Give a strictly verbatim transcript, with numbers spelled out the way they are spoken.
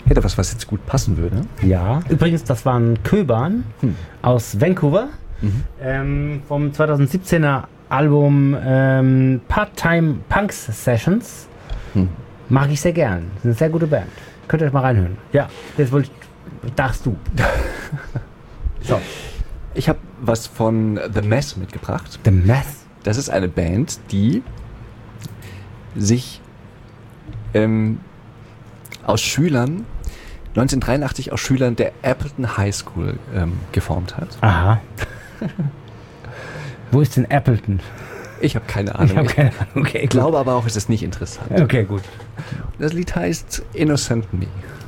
hätte was, was jetzt gut passen würde. Ja, übrigens, das waren Köban hm. aus Vancouver mhm. ähm, vom zwanzig siebzehner Album ähm, Part-Time Punks Sessions. Hm. Mag ich sehr gern. Das ist eine sehr gute Band. Könnt ihr euch mal reinhören. Ja, das wollte ich, darfst du. So. Ich habe was von The Mess mitgebracht. The Mess? Das ist eine Band, die sich ähm, aus Schülern, neunzehnhundertdreiundachtzig aus Schülern der Appleton High School ähm, geformt hat. Aha. Wo ist denn Appleton? Ich habe keine Ahnung. Ich habe keine Ahnung. Okay, ich glaube aber auch, es ist nicht interessant. Okay, gut. Das Lied heißt Innocent Me.